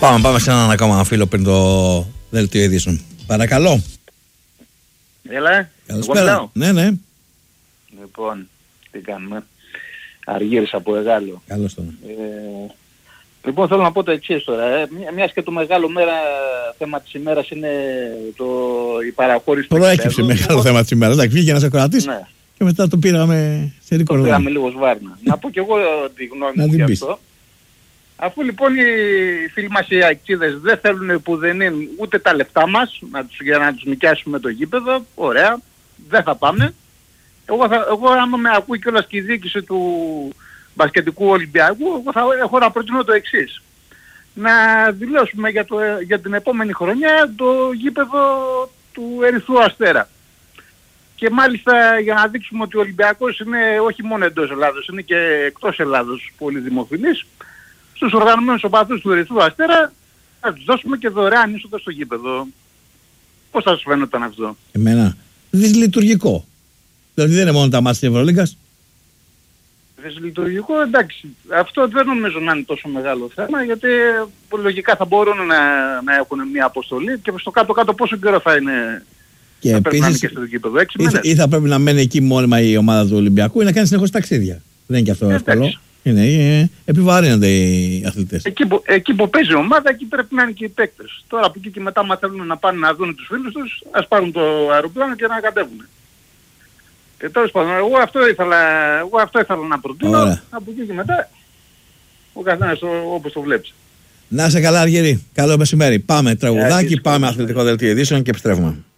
Πάμε σε έναν ακόμα φίλο πριν το δελτίο ειδήσεων. Παρακαλώ. Έλα. Καλησπέρα. Ναι. Λοιπόν, τι κάνουμε. Αργύρης από Μεγάλο. Καλώς τον. Λοιπόν, θέλω να πω το εξής τώρα. Μιας και το μεγάλο θέμα της ημέρας είναι η παραχώρηση του προέκυψε γηπέδου. μεγάλο θέμα της ημέρας. Εντάξει, βγήκε ένας ακροατής, ναι, και μετά το πήραμε σε ρικορδό. Το πήραμε λίγο σβάρνα. Να πω κι εγώ τη γνώμη μου γι' αυτό. Αφού λοιπόν οι φίλοι μας οι αεξίδες δεν θέλουν πουδενήν ούτε τα λεφτά μας για να τους νοικιάσουμε το γήπεδο, ωραία, δεν θα πάμε. Εγώ άμα με ακούει κιόλας και η διοίκηση του μπασκετικού Ολυμπιακού, εγώ θα έχω να προτείνω το εξής. Να δηλώσουμε για την επόμενη χρονιά το γήπεδο του Ερυθρού Αστέρα. Και μάλιστα για να δείξουμε ότι ο Ολυμπιακός είναι όχι μόνο εντός Ελλάδος, είναι και εκτός Ελλάδος πολύ δημοφιλής, στους οργανωμένους οπαδούς του Ερυθρού Αστέρα θα τους δώσουμε και δωρεάν είσοδο στο γήπεδο. Πώς θα σας φαίνονταν αυτό? Εμένα, δυσλειτουργικό. Δηλαδή δεν είναι μόνο τα μάτια της Ευρωλίγκας. Δυσλειτουργικό, εντάξει. Αυτό δεν νομίζω να είναι τόσο μεγάλο θέμα, γιατί λογικά θα μπορούν να έχουν μια αποστολή και στο κάτω-κάτω πόσο καιρό θα είναι. Και θα επίσης, να είναι και στο γήπεδο, 6 μήνες. Ή θα πρέπει να μένει εκεί μόνιμα η ομάδα του Ολυμπιακού ή να κάνει συνεχώς ταξίδια. Δεν είναι και αυτό εύκολο. Επιβαρύνονται οι αθλητές. Εκεί που παίζει η ομάδα, εκεί πρέπει να είναι και οι παίκτες. Τώρα από εκεί και μετά, άμα θέλουν να πάνε να δουν τους φίλους τους, ας πάρουν το αεροπλάνο και να κατέβουν. Και τέλος πάντων, εγώ αυτό ήθελα να προτείνω. Από εκεί και μετά, ο καθένας όπως το βλέπει. Να είσαι καλά, Αργύρη. Καλό μεσημέρι. Πάμε τραγουδάκι, πάμε αθλητικό δελτίο ειδήσεων και επιστρέφουμε.